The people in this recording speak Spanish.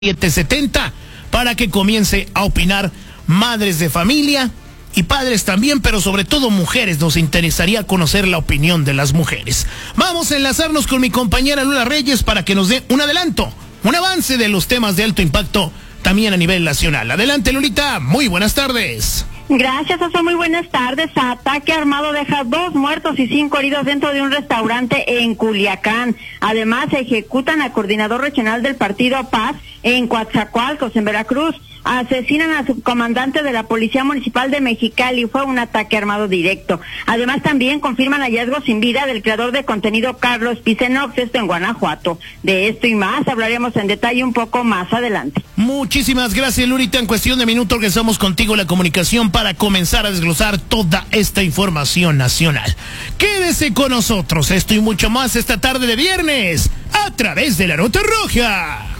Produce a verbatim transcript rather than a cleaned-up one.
siete setenta para que comience a opinar madres de familia y padres también, pero sobre todo mujeres. Nos interesaría conocer la opinión de las mujeres. Vamos a enlazarnos con mi compañera Lula Reyes para que nos dé un adelanto, un avance de los temas de alto impacto también a nivel nacional. Adelante, Lulita, muy buenas tardes. Gracias, Oso, muy buenas tardes. Ataque armado deja dos muertos y cinco heridos dentro de un restaurante en Culiacán. Además, ejecutan al coordinador regional del partido Paz en Coatzacoalcos, en Veracruz. Asesinan al subcomandante de la Policía Municipal de Mexicali. Fue un ataque armado directo. Además, también confirman hallazgos sin vida del creador de contenido Carlos Picenox, esto en Guanajuato. De esto y más hablaremos en detalle un poco más adelante. Muchísimas gracias, Lurita. En cuestión de minutos regresamos contigo la comunicación para comenzar a desglosar toda esta información nacional. Quédese con nosotros, esto y mucho más esta tarde de viernes a través de la Nota Roja.